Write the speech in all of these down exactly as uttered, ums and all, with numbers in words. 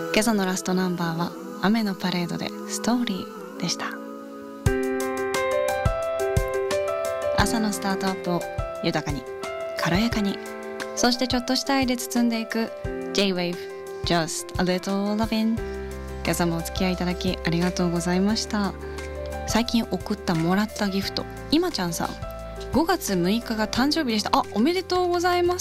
今朝のラストナンバーは雨のパレードでストーリーでした。朝のスタートアップを豊かに軽やかに、そしてちょっとした愛で包んでいく J-Wave Just a Little Lovin'。 今朝もお付き合いいただきありがとうございました。最近送ったもらったギフト、今ちゃんさん、ごがつむいかが誕生日でした。あ、おめでとうございます。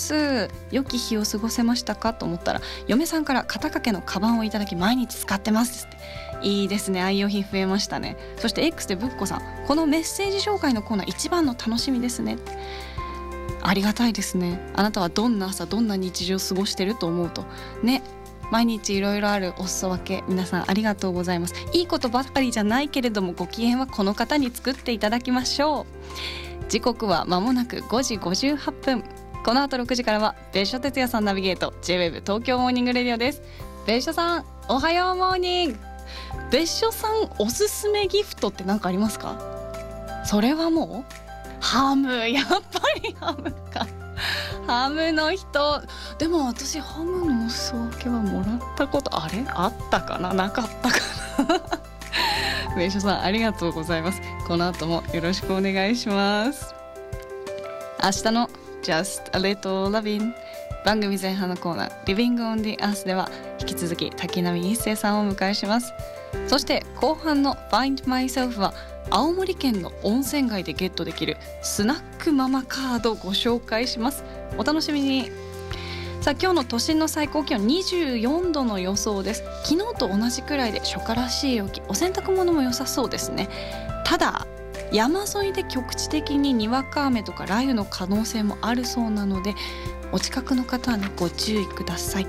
良き日を過ごせましたかと思ったら、嫁さんから肩掛けのカバンをいただき毎日使ってますって。いいですね、愛用品増えましたね。そして X でぶっこさん、このメッセージ紹介のコーナー一番の楽しみですね。ありがたいですね。あなたはどんな朝どんな日常を過ごしてると思うとね、毎日いろいろあるお裾分け、皆さんありがとうございます。いいことばかりじゃないけれども、ご機嫌はこの方に作っていただきましょう。時刻は間もなくごじごじゅうはっぷん。この後ろくじからは別所哲也さんナビゲート J-Wave 東京モーニングレディオです。別所さんおはようモーニング。別所さんおすすめギフトって何かありますか？それはもうハム、やっぱりハムか。ハムの人。でも私ハムのお裾分けはもらったことあれあったかな、なかったかな別所さんありがとうございます。この後もよろしくお願いします。明日の Just a Little Lovin'、 番組前半のコーナー Living on the Earth では引き続き滝波一生さんをお迎えします。そして後半の Find Myself は青森県の温泉街でゲットできるスナックママカードをご紹介します。お楽しみに。さあ、今日の都心の最高気温にじゅうよんどの予想です。昨日と同じくらいで初夏らしい陽気、お洗濯物も良さそうですね。ただ山沿いで局地的ににわか雨とか雷雨の可能性もあるそうなので、お近くの方はねご注意ください。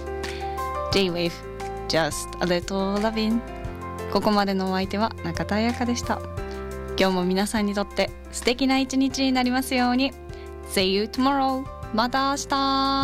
J-Wave Just a Little Lovin'。 ここまでのお相手は中田彩香でした。今日も皆さんにとって素敵な一日になりますように。 See you tomorrow。 また明日。